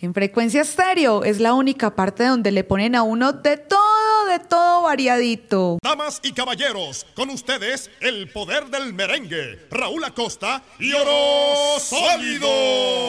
En Frecuencia Estéreo es la única parte donde le ponen a uno de todo variadito. Damas y caballeros, con ustedes, el poder del merengue, Raúl Acosta y Oro Sólido.